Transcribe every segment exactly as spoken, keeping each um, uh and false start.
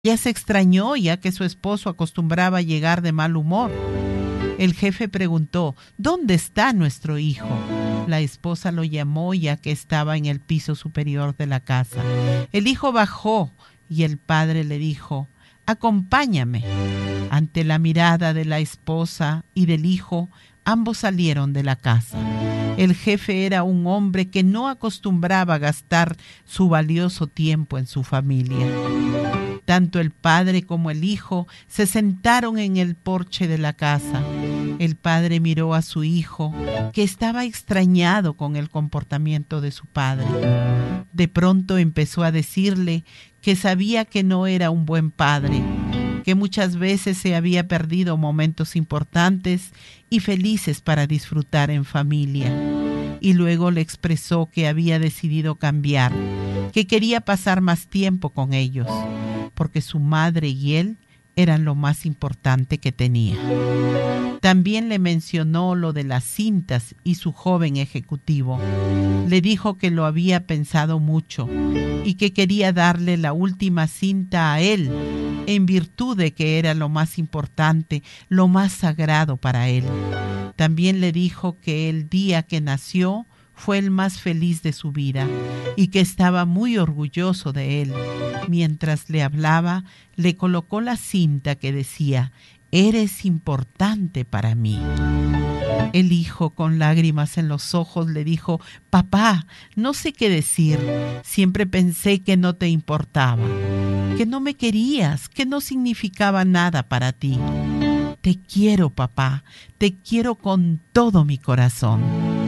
Ella se extrañó ya que su esposo acostumbraba a llegar de mal humor. El jefe preguntó: ¿dónde está nuestro hijo? La esposa lo llamó ya que estaba en el piso superior de la casa. El hijo bajó y el padre le dijo: acompáñame. Ante la mirada de la esposa y del hijo, ambos salieron de la casa. El jefe era un hombre que no acostumbraba a gastar su valioso tiempo en su familia. Tanto el padre como el hijo se sentaron en el porche de la casa. El padre miró a su hijo, que estaba extrañado con el comportamiento de su padre. De pronto empezó a decirle que sabía que no era un buen padre, que muchas veces se había perdido momentos importantes y felices para disfrutar en familia. Y luego le expresó que había decidido cambiar, que quería pasar más tiempo con ellos, porque su madre y él eran lo más importante que tenía. También le mencionó lo de las cintas y su joven ejecutivo. Le dijo que lo había pensado mucho y que quería darle la última cinta a él, en virtud de que era lo más importante, lo más sagrado para él. También le dijo que el día que nació fue el más feliz de su vida y que estaba muy orgulloso de él. Mientras le hablaba, le colocó la cinta que decía: eres importante para mí. El hijo, con lágrimas en los ojos, le dijo: papá, no sé qué decir. Siempre pensé que no te importaba, que no me querías, que no significaba nada para ti. Te quiero, papá, te quiero con todo mi corazón.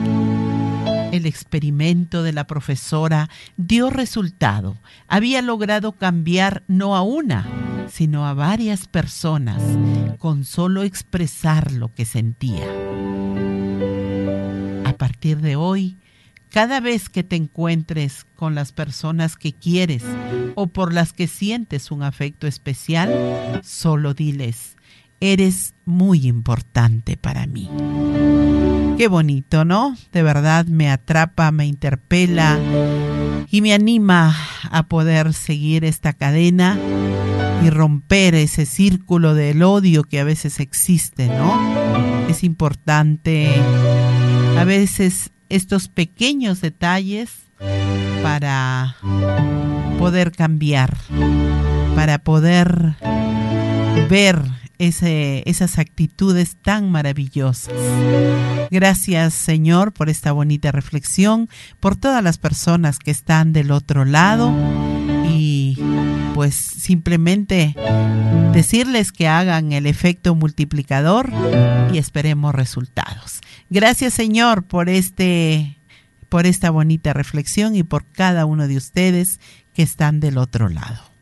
El experimento de la profesora dio resultado. Había logrado cambiar no a una, sino a varias personas con solo expresar lo que sentía. A partir de hoy, cada vez que te encuentres con las personas que quieres o por las que sientes un afecto especial, solo diles: eres muy importante para mí. Qué bonito, ¿no? De verdad me atrapa, me interpela y me anima a poder seguir esta cadena y romper ese círculo del odio que a veces existe, ¿no? Es importante a veces estos pequeños detalles para poder cambiar, para poder ver ese, esas actitudes tan maravillosas. Gracias, Señor, por esta bonita reflexión, por todas las personas que están del otro lado y pues simplemente decirles que hagan el efecto multiplicador y esperemos resultados. Gracias, Señor, por este, por esta bonita reflexión y por cada uno de ustedes que están del otro lado.